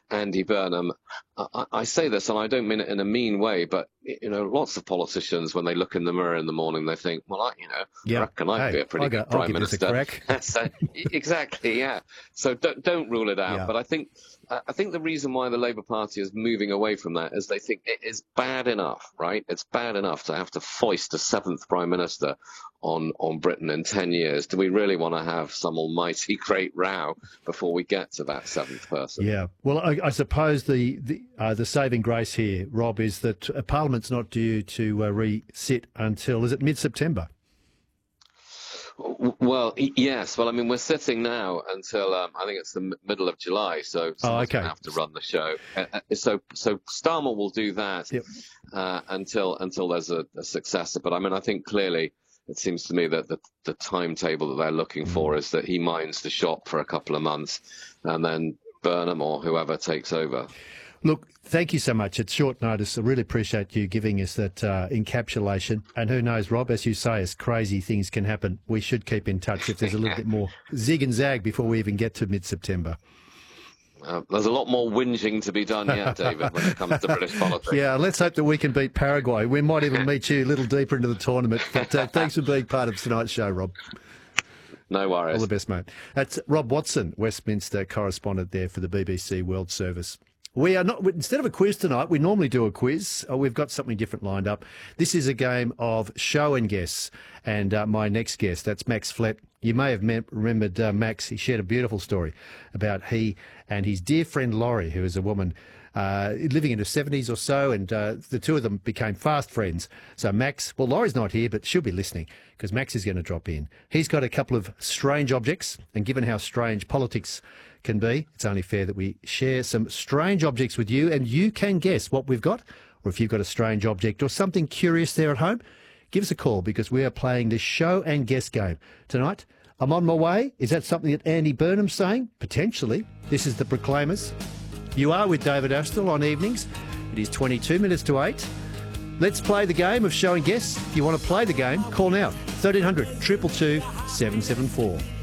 Andy Burnham. I say this, and I don't mean it in a mean way, but lots of politicians, when they look in the mirror in the morning, they think, well, I reckon I'd be a pretty good prime minister. I'll give this a crack. Exactly, yeah. So don't rule it out. Yeah. But I think the reason why the Labour Party is moving away from that is they think it is bad enough, right? It's bad enough to have to foist a seventh prime minister on Britain in 10 years. Do we really want to have some almighty great row before we get to that seventh person? Yeah. Well, I suppose the saving grace here, Rob, is that Parliament's not due to resit until, is it mid-September? Well, yes. Well, I mean, we're sitting now until I think it's the middle of July, so someone's going to have to run the show. So Starmer will do that until there's a successor. But I mean, I think clearly it seems to me that the timetable that they're looking for is that he minds the shop for a couple of months, and then Burnham or whoever takes over. Look, thank you so much. It's short notice. I really appreciate you giving us that encapsulation. And who knows, Rob, as you say, as crazy things can happen, we should keep in touch if there's a little bit more zig and zag before we even get to mid-September. There's a lot more whinging to be done yet, David, when it comes to British politics. Yeah, let's hope that we can beat Paraguay. We might even meet you a little deeper into the tournament. But thanks for being part of tonight's show, Rob. No worries. All the best, mate. That's Rob Watson, Westminster correspondent there for the BBC World Service. We are not, instead of a quiz tonight, we normally do a quiz. We've got something different lined up. This is a game of show and guess. And my next guest, that's Max Flett. You may have remembered Max. He shared a beautiful story about he and his dear friend Laurie, who is a woman living in her 70s or so, and the two of them became fast friends. So Max, well, Laurie's not here, but she'll be listening because Max is going to drop in. He's got a couple of strange objects, and given how strange politics can be, it's only fair that we share some strange objects with you, and you can guess what we've got, or if you've got a strange object or something curious there at home, give us a call because we are playing this show and guess game tonight. I'm on my way. Is that something that Andy Burnham's saying? Potentially. This is the Proclaimers. You are with David Astle on evenings. It is 22 minutes to 8. Let's play the game of show and guess. If you want to play the game, call now. 1300 222 774.